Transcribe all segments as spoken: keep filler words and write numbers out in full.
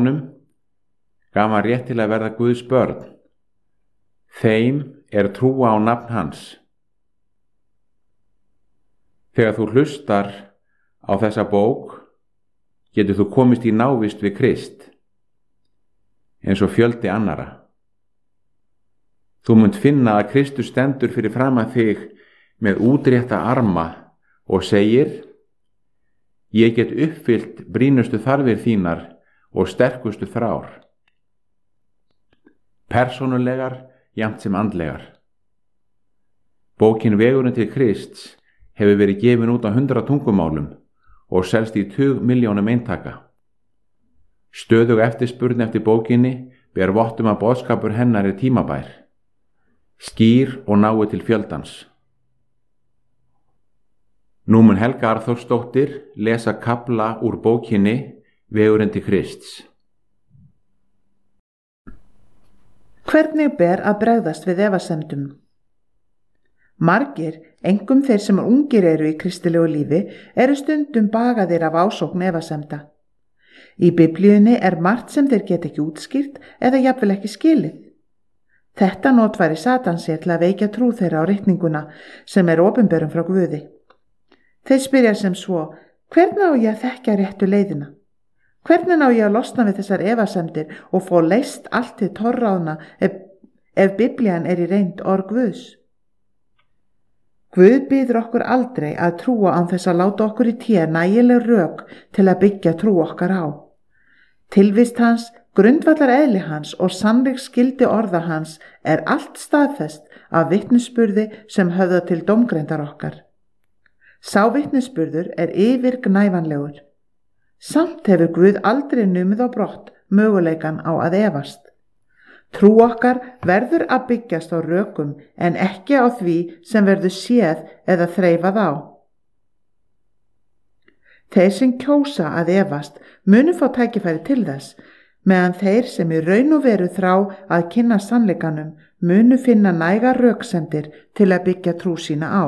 honum, gaf hann rétt til að verða Guðs börn. Þeim er trúa á nafn hans. Þegar þú hlustar á þessa bók, getur þú komist í návist við Krist, eins og fjöldi annara. Þú munt finna að Kristus stendur fyrir framan þig með útrétta arma og segir: Ég get uppfyllt brýnustu þarfir þínar og sterkustu þrár, persónulegar jafnt sem andlegar. Bókin Vegurinn til Krists hefur verið gefin út á hundrað tungumálum og selst í tug milljónum eintaka. Stöðug eftirspurn eftir bókinni ber vott um að boðskapur hennar er tímabær, skýr og nái til fjöldans. Nú mun Helga Arnþórsdóttir lesa kafla úr bókinni Vegurinn til Krists. Hvernig ber að bregðast við efasemdum? Margir, einkum þeir sem ungir eru í kristilegu lífi, eru stundum bagaðir af ásókn efasemda. Í Biblíunni er margt sem þeir geta ekki útskýrt eða jafnvel ekki skilið. Þetta notfæri Satan sér til að veikja trú þeirra á ritninguna sem er opinberum frá Guði. Þeir spyrja sem svo: hvernig á ég að þekkja réttu leiðina? Hvernig á ég að losna við þessar efasemdir og fá leyst allt til torráðna ef, ef Biblían er í reynd orð Guðs? Guð biður okkur aldrei að trúa án þess að láta okkur í té nægileg rök til að byggja trú okkar á. Tilvist hans, grundvallar eðli hans og sannleik skildi orða hans er allt staðfest af vitnisburði sem höfða til dómgreindar okkar. Sá vitnisburður er yfirgnæfanlegur. Samt hefur Guð aldrei numið á brott möguleikan á að efast. Trú okkar verður að byggjast á rökum en ekki á því sem verður séð eða þreifað á. Þeir sem kjósa að efast munu fá tækifæri til þess, meðan þeir sem í raun og veru þrá að kynna sannleikanum munu finna nægar röksemdir til að byggja trú sína á.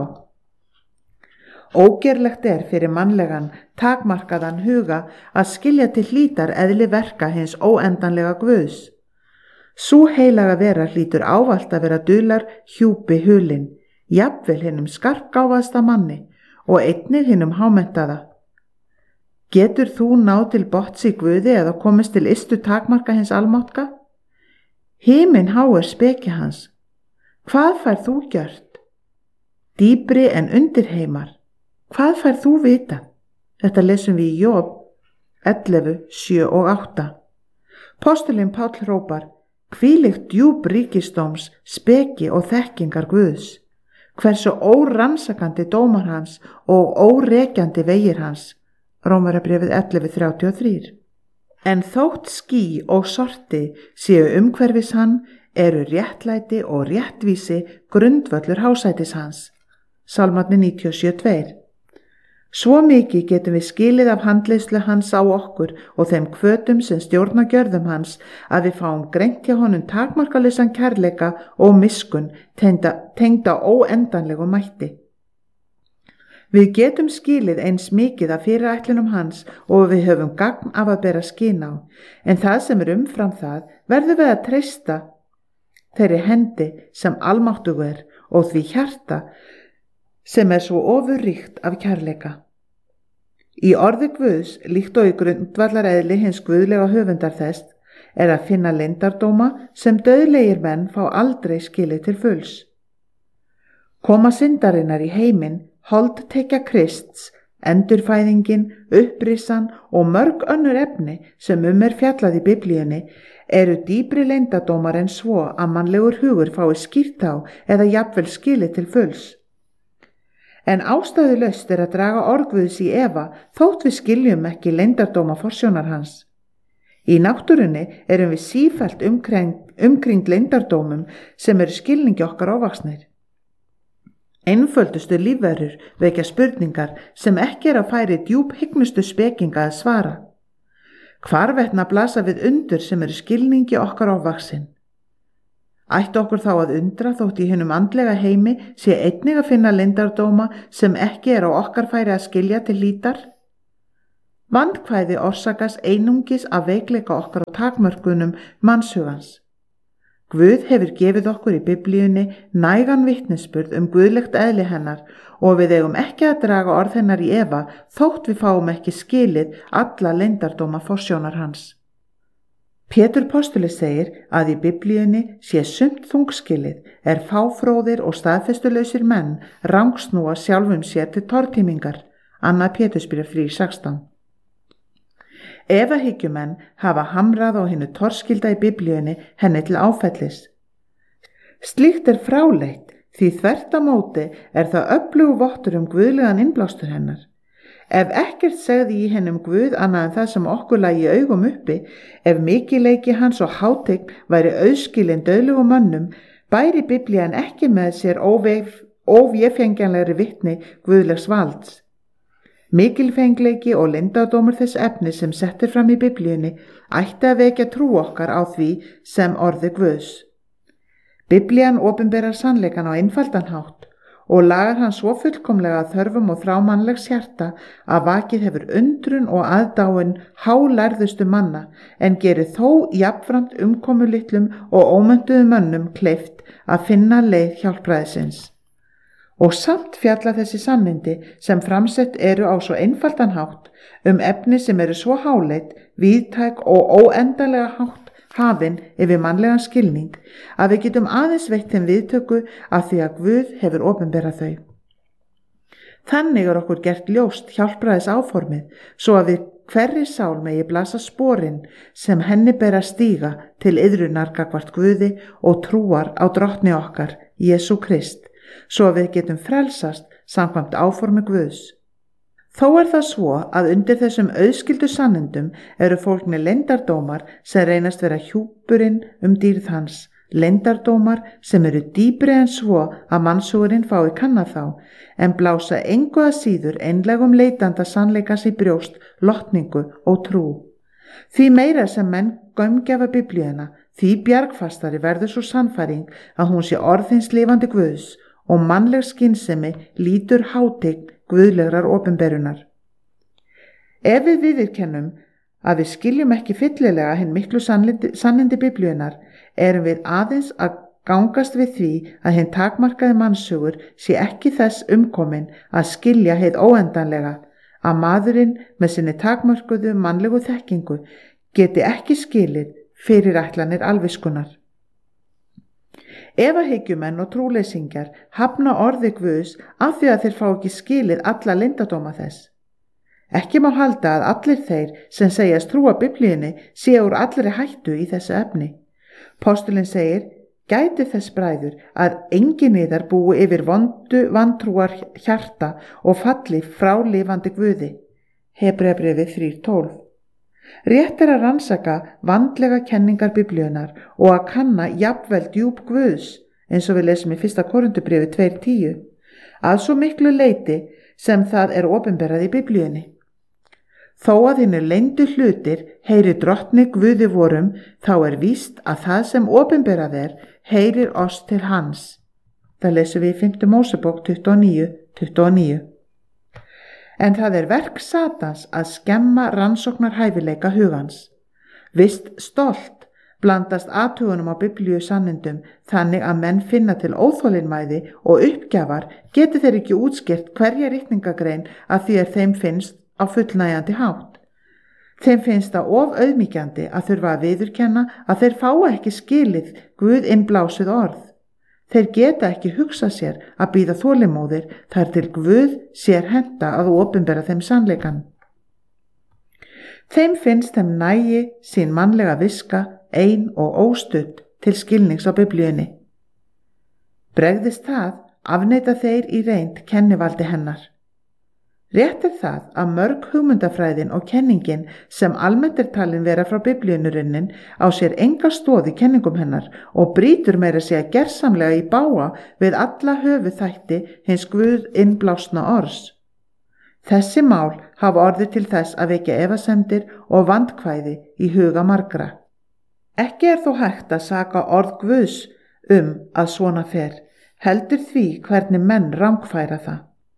Ógerlegt er fyrir mannlegan, takmarkaðan huga að skilja til hlítar eðli verka hins óendanlega Guðs. Sú heilaga vera hlýtur ávallt að vera dular hjúpi hulin, jafnvel hinum skarpgáfaðasta manni og einnig hinum hámenntaða. Getur þú náð til botns í Guði eða komist til ystu takmarka hins almátka? Himinn háir speki hans. Hvað fær þú gjört? Dýpri en undirheimar. Hvað fær þú vita? Þetta lesum við í Job ellefu, sjö og átta. Postulinn Páll hrópar: hvílíkt djúp ríkisdóms, speki og þekkingar Guðs. Hversu órannsakandi dómar hans og órekjandi vegir hans. Rómverjabréfið ellefu, þrjátíu og þrjú. En þótt ský og sorti séu umhverfis hann, eru réttlæti og réttvísi grundvöllur hásætis hans. Sálmarnir níutíu og sjö, tvö. Svo mikið getum við skilið af handleiðslu hans á okkur og þeim hvötum sem stjórna gjörðum hans að við fáum greint hjá honum takmarkalausan kærleika og miskunn tengda, tengda óendanlegu mætti. Við getum skilið eins mikið af fyrirætlunum hans og við höfum gagn af að bera skyn á, en það sem er umfram það verður við að treysta þeirri hendi sem almáttugur er og því hjarta sem er svo ofurríkt af kærleika. Í orði Guðs, líkt og í grundvallar eðli hins guðlega höfundar þess, er að finna leyndardóma sem dauðlegir menn fá aldrei skilið til fulls. Koma syndarinnar í heiminn, holdtekja Krists, endurfæðingin, upprisan og mörg önnur efni sem um er fjallað í Biblíunni eru dýpri leyndardómar en svo að mannlegur hugur fái skýrt á eða jafnvel skilið til fulls. En ástæðulaust er að draga orð Guðs í efa þótt við skiljum ekki leyndardóma forsjónar hans. Í náttúrunni erum við sífellt umkring, umkring leyndardómum sem eru skilningi okkar óvaxnir. Einföldustu lífverur vekja spurningar sem ekki er að færi djúphygnustu spekinga að svara. Hvarvetna blasa við undur sem eru skilningi okkar óvaxin. Ætti okkur þá að undra þótt í hinum andlega heimi sé einnig að finna leyndardóma sem ekki er á okkar færi að skilja til hlítar? Vandkvæði orsakast einungis af veikleika okkar og takmörkunum mannshugans. Guð hefur gefið okkur í Biblíunni nægan vitnisburð um guðlegt eðli hennar og við eigum ekki að draga orð hennar í efa þótt við fáum ekki skilið alla leyndardóma forsjónar hans. Pétur postuli segir að í Biblíunni sé sumt þungskilið er fáfróðir og staðfestulausir menn rangsnúa sjálfum sér til tortímingar, annað Pétursbréf þrjú sextán. Efahyggjumenn hafa hamrað á hinu torskilda í Biblíunni henni til áfellis. Slíkt er fráleitt því þvert á móti er það öflugur vottur um guðlegan innblástur hennar. Ef ekkert segði í henni um Guð annað en það sem okkur lagi augum uppi, ef mikilleiki hans og hátign væri auðskilin dauðlegum mönnum, bæri Biblían ekki með sér óvéfengjanlegri vitni guðlegs valds. Mikilfengleiki og leyndardómur þess efni sem settir fram í Biblíunni ætti að vekja trú okkar á því sem orði Guðs. Biblían opinberar sannleikan á einfaldan hátt og lagar hann svo fullkomlega að þörfum og þrámannlegs hjarta að vakið hefur undrun og aðdáin hálærðustu manna en gerir þó jafnframt umkomulitlum og ómönduðum mönnum kleift að finna leið hjálpræðisins. Og samt fjalla þessi sannindi sem framsett eru á svo einfaldan hátt um efni sem eru svo háleit, víðtæk og óendanlega hátt hafin yfir mannlegan skilning að við getum aðeins veitt þeim viðtöku af því að Guð hefur opinberað þau. Þannig er okkur gert ljóst hjálpræðis áformið svo að við hverri sál megi blasa sporin sem henni ber að stíga til iðrunar gagnvart Guði og trúar á drottni okkar, Jesú Krist, svo að við getum frelsast samkvæmt áformi Guðs. Þó er það svo að undir þessum auðskildu sannindum eru fólkni leyndardómar sem reynast vera hjúpurinn um dýrð hans, leyndardómar sem eru dýpri en svo að mannshugurinn fái kanna þá, en blása engu að síður einlegum leitanda sannleikas í brjóst, lotningu og trú. Því meira sem menn gaumgjafa Biblíuna, því bjargfastari verður svo sannfæring að hún sé orðins lifandi Guðs og mannleg skynsemi lítur hátign guðlegrar opinberunar. Ef við viðurkennum að við skiljum ekki fyllilega hinn miklu sannindi, sannindi Biblíunar, erum við aðeins að gangast við því að hinn takmarkaði mannshugur sé ekki þess umkomin að skilja hið óendanlega, að maðurinn með sinni takmarkuðu mannlegu þekkingu geti ekki skilið fyrir ætlanir alviskunar. Efahyggjumenn og trúleysingjar hafna orði Guðs af því að þeir fá ekki skilið alla leyndardóma þess. Ekki má halda að allir þeir sem segjast trúa Biblíunni sé úr allri hættu í þessu efni. Postulinn segir, gæti þess bræður að enginn yðar búi yfir vondu vantrúar hjarta og falli frá lifandi Guði. Hebreabréfið þrjú tólf. Rétt er að rannsaka vandlega kenningar Biblíunar og að kanna jafnvel djúp Guðs, eins og við lesum í fyrsta Korintubréfi tvö tíu, að svo miklu leyti sem það er opinberað í Biblíunni. Þó að hinnu leyndu hlutir heyri drottni Guði vorum, þá er víst að það sem opinberað er heyrir oss til hans. Það lesum við í fimmta Mósebók tuttugu og níu tuttugu og níu. En það er verk Satans að skemma rannsóknarhæfileika hugans. Vist stolt blandast athugunum á Biblíu sannindum þannig að menn finna til óþolinmæði og uppgjafar geti þeir ekki útskýrt hverja ritningagrein að því er þeim finnst á fullnægjandi hátt. Þeim finnst það of auðmýkjandi að þurfa að viðurkenna að þeir fá ekki skilið Guð innblásið orð. Þeir geta ekki hugsa sér að bíða þolinmóðir þar til Guð sér henta að opinbera þeim sannleikan. Þeim finnst þeim nægi sín mannlega viska ein og óstudd til skilnings á Biblíunni. Bregðist það, afneita þeir í reynd kennivaldi hennar. Rétt er það að mörg hugmyndafræðin og kenningin sem almennt er talin vera frá Biblíunurunnin á sér enga stoð í kenningum hennar og brýtur meira sig að gersamlega í bága við alla höfuðþætti hins Guð innblásna orðs. Þessi mál hafa orðið til þess að vekja efasemdir og vandkvæði í huga margra. Ekki er þó hægt að saka orð Guðs um að svona fer, heldur því hvernig menn rangfæra það.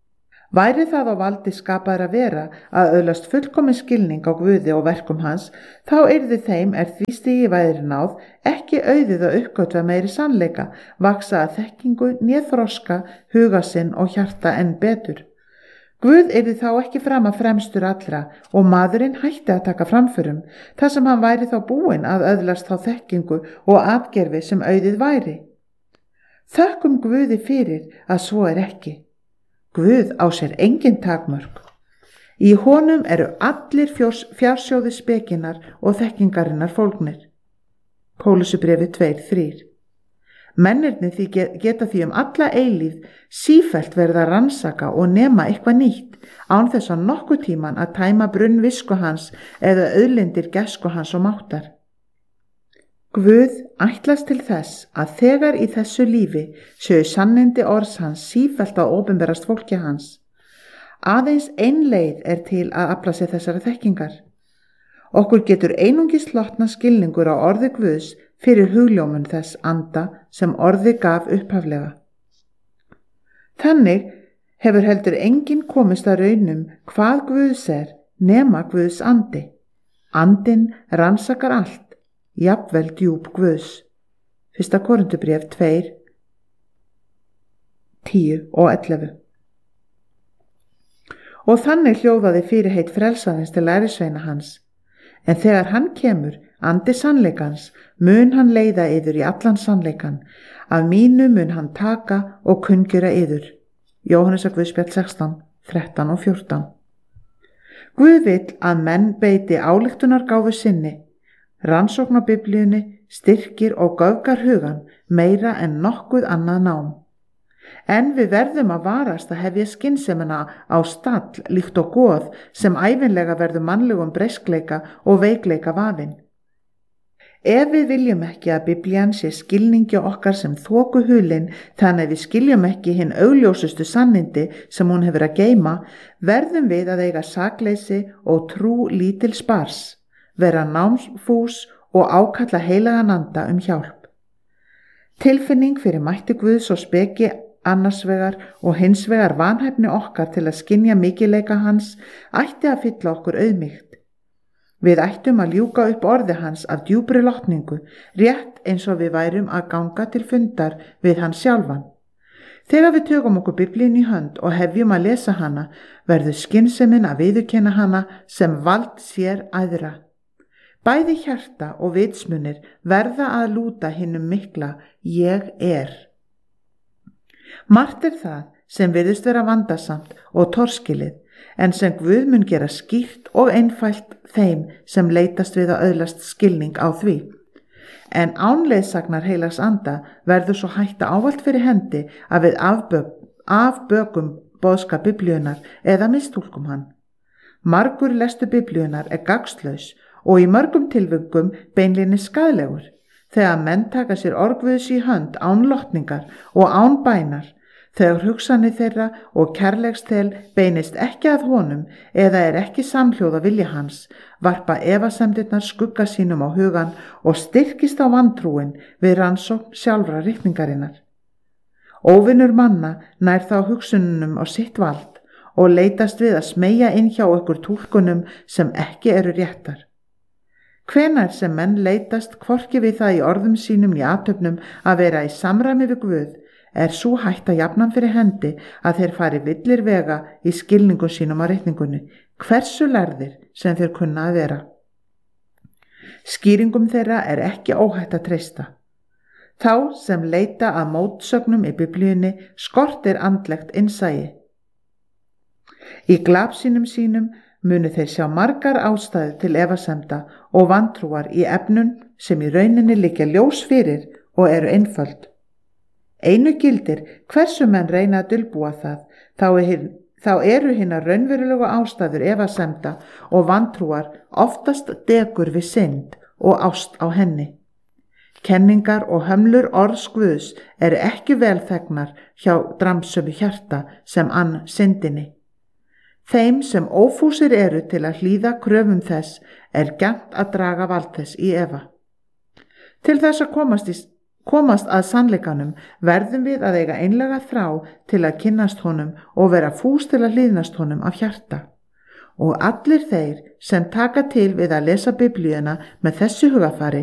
Væri það á valdi skapaðra vera að öðlast fullkomin skilning á Guði og verkum hans, þá yrði þeim er því stigi væri náð ekki auðið að uppgötva meiri sannleika, vaksa að þekkingu, né þroska, huga sinn og hjarta enn betur. Guð yrði þá ekki fram að fremstur allra og maðurinn hætti að taka framförum, þar sem hann væri þá búinn að öðlast þá þekkingu og atgerfi sem auðið væri. Þökkum Guði fyrir að svo er ekki. Guð á sér engin takmörk. Í honum eru allir fjársjóði spekinnar og þekkingarinnar fólgnir. Pólusubréfið tveir þrír. Mennirnir því geta því um alla eilíð sífellt verið að rannsaka og nema eitthvað nýtt án þess að nokkuð tíman að tæma brunn visku hans eða auðlindir gæsku hans og máttar. Guð ætlast til þess að þegar í þessu lífi séu sannindi orðs hans sífellt að opinberast fólki hans. Aðeins ein leið er til að afla sér þessara þekkingar. Okkur getur einungis lotna skilningur á orði Guðs fyrir hugljómun þess anda sem orði gaf upphaflega. Þannig hefur heldur enginn komist að raunum hvað Guðs er nema Guðs andi. Andinn rannsakar allt, jafnvel djúp Guðs. Fyrsta Korintubréf tveir, tíu og ellefu. Og þannig hljóðaði fyrirheit frelsaðins til lærisveina hans. En þegar hann kemur, andi sannleikans, mun hann leiða yður í allan sannleikan. Af mínu mun hann taka og kunngjöra yður. Jóhannesar Guðspjall sextán, þrettán og fjórtán. Guð vill að menn beiti ályktunargáfu sinni. Rannsókn á Biblíunni styrkir og göfgar hugan meira en nokkuð annað nám. En við verðum að varast að hefja skynsemina á stall líkt og goð sem ævinlega verður mannlegum breyskleika og veikleika vafin. Ef við viljum ekki að Biblían sé skilningi okkar sem þoku hulin, þannig að við skiljum ekki hinn augljósustu sannindi sem hún hefur að geyma, verðum við að eiga sakleysi og trú lítil spars, vera námsfús og ákalla heilagan anda um hjálp. Tilfinning fyrir mætti Guðs og speki annars vegar og hins vegar vanhæfni okkar til að skynja mikilleika hans ætti að fylla okkur auðmýkt. Við ættum að ljúka upp orði hans af djúpri lotningu, rétt eins og við værum að ganga til fundar við hans sjálfan. Þegar við tökum okkur Biblíun í hönd og hefjum að lesa hana, verður skynsemin að viðurkenna hana sem vald sér æðra. Bæði hjarta og vitsmunir verða að lúta hinum mikla ég er. Margt er það sem virðist vera vandasamt og torskilið, en sem Guð mun gera skýrt og einfalt þeim sem leitast við að öðlast skilning á því. En án leiðsagnar heilags anda verður svo hætta ávallt fyrir hendi að við afbök, afbökum boðskap Biblíunar eða mistúlkum hann. Margur lestur Biblíunar er gagnslaus og í mörgum tilvikum beinlínis skaðlegur, þegar menn taka sér orð Guðs í hönd án lotningar og án bænar, þegar hugsanir þeirra og kærleikstel beinist ekki að honum eða er ekki samhljóða vilja hans, varpa efasemdirnar skugga sínum á hugan og styrkist á vantrúin við rannsókn sjálfra ritningarinnar. Óvinur manna nær þá hugsununum á sitt vald og leitast við að smeygja inn hjá okkur túlkunum sem ekki eru réttar. Hvenær sem menn leitast hvorki við það í orðum sínum í athöfnum að vera í samræmi við Guð, er svo hætta jafnan fyrir hendi að þeir fari villir vega í skilningu sínum á ritningunni, hversu lærðir sem þeir kunna að vera. Skýringum þeirra er ekki óhætt að treysta. Þá sem leita að mótsögnum í Biblíunni skortir andlegt innsæi. Í glapsínum sínum munu þeir sjá margar ástæður til efasemda og vantrúar í efnum sem í rauninni liggja ljós fyrir og eru einföld. Einu gildir hversu menn reyna að dulbúa það, þá, er, þá eru hinnar raunverulegu ástæður efasemda og vantrúar oftast degur við synd og ást á henni. Kenningar og hömlur orðs Guðs eru ekki velþegnar hjá dramsömu hjarta sem ann syndinni. Þeim sem ófúsir eru til að hlýða kröfum þess er gjarnt að draga vald þess í efa. Til þess að komast, í, komast að sannleikanum, verðum við að eiga einlega þrá til að kynnast honum og vera fús til að hlýðnast honum af hjarta. Og allir þeir sem taka til við að lesa Biblíuna með þessu hugafari